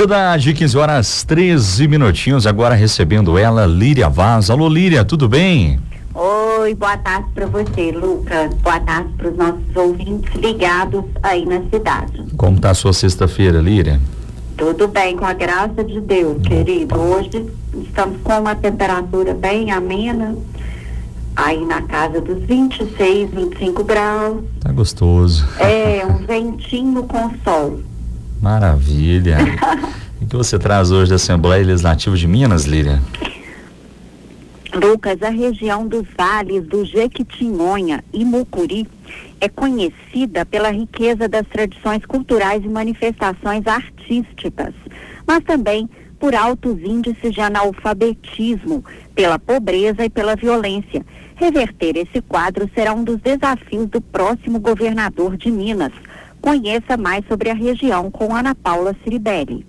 Cidade, 15h13, agora recebendo ela, Líria Vaz. Alô, Líria, tudo bem? Oi, boa tarde para você, Lucas. Boa tarde para os nossos ouvintes ligados aí na cidade. Como tá a sua sexta-feira, Líria? Tudo bem, com a graça de Deus, querido. Hoje estamos com uma temperatura bem amena, aí na casa dos 26, 25 graus. Tá gostoso. É, um ventinho com sol. Maravilha. O que você traz hoje da Assembleia Legislativa de Minas, Líria? Lucas, a região dos vales do Jequitinhonha e Mucuri é conhecida pela riqueza das tradições culturais e manifestações artísticas, mas também por altos índices de analfabetismo, pela pobreza e pela violência. Reverter esse quadro será um dos desafios do próximo governador de Minas. Conheça mais sobre a região com Ana Paula Ciribelli.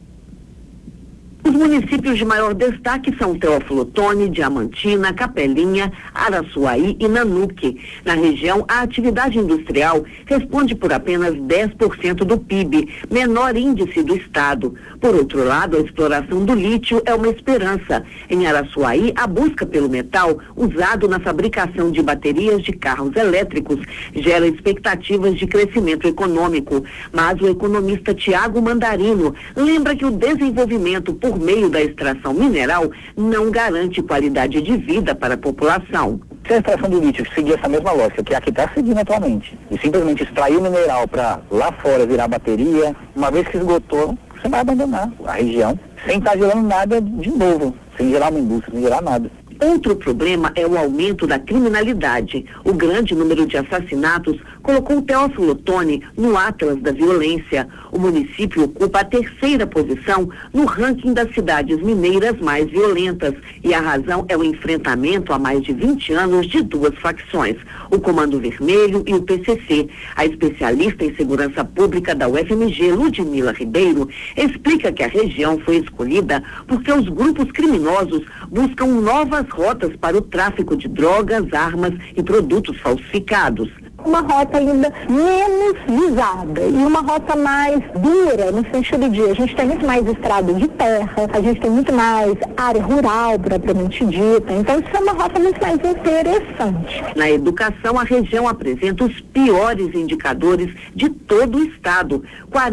Os municípios de maior destaque são Teófilo Otoni, Diamantina, Capelinha, Araçuaí e Nanuque. Na região, a atividade industrial responde por apenas 10% do PIB, menor índice do estado. Por outro lado, a exploração do lítio é uma esperança. Em Araçuaí, a busca pelo metal usado na fabricação de baterias de carros elétricos gera expectativas de crescimento econômico. Mas o economista Tiago Mandarino lembra que o desenvolvimento por meio da extração mineral não garante qualidade de vida para a população. Se a extração do lítio seguir essa mesma lógica que a que está seguindo atualmente, e simplesmente extrair o mineral para lá fora virar bateria, uma vez que esgotou, você vai abandonar a região, sem estar gerando nada de novo, sem gerar uma indústria, sem gerar nada. Outro problema é o aumento da criminalidade. O grande número de assassinatos colocou Teófilo Otoni no Atlas da violência. O município ocupa a terceira posição no ranking das cidades mineiras mais violentas. E a razão é o enfrentamento há mais de 20 anos de duas facções, o Comando Vermelho e o PCC. A especialista em segurança pública da UFMG, Ludmila Ribeiro, explica que a região foi escolhida porque os grupos criminosos buscam novas rotas para o tráfico de drogas, armas e produtos falsificados. Uma rota ainda menos visada e uma rota mais dura, no sentido de a gente tem muito mais estrada de terra, a gente tem muito mais área rural, propriamente dita, então isso é uma rota muito mais interessante. Na educação, a região apresenta os piores indicadores de todo o estado.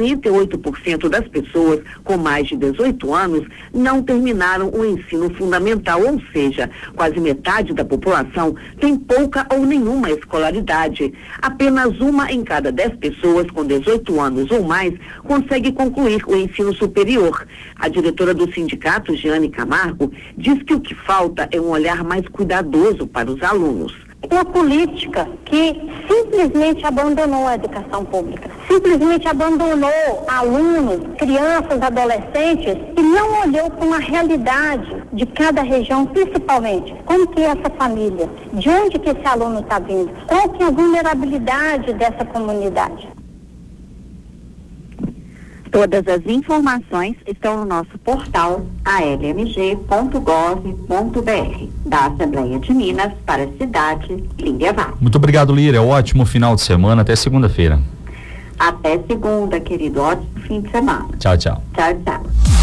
48% das pessoas com mais de 18 anos não terminaram o ensino fundamental, ou seja, quase metade da população tem pouca ou nenhuma escolaridade. Apenas 1 em cada 10 pessoas com 18 anos ou mais consegue concluir o ensino superior. A diretora do sindicato, Jeane Camargo, diz que o que falta é um olhar mais cuidadoso para os alunos. Uma política que simplesmente abandonou a educação pública, simplesmente abandonou alunos, crianças, adolescentes e não olhou com a realidade de cada região, principalmente como que é essa família, de onde que esse aluno está vindo, qual que é a vulnerabilidade dessa comunidade. Todas as informações estão no nosso portal almg.gov.br, da Assembleia de Minas para a cidade, Líria Vaz. Muito obrigado, Líria. Ótimo final de semana. Até segunda-feira. Até segunda, querido. Ótimo fim de semana. Tchau, tchau. Tchau, tchau.